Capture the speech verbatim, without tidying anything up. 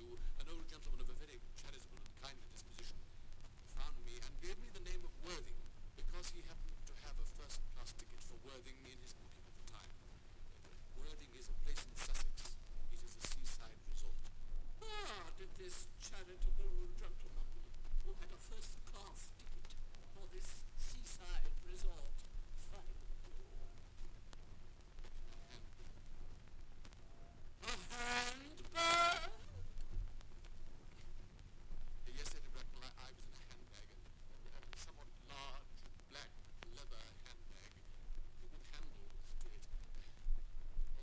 who, an old gentleman of a very charitable and kindly disposition, found me and gave me the name of Worthing because he happened to have a first-class ticket for Worthing in his pocket at the time. Worthing is a place in Sussex. It is a seaside resort. Ah, did this charitable gentleman who had a first-class ticket for this seaside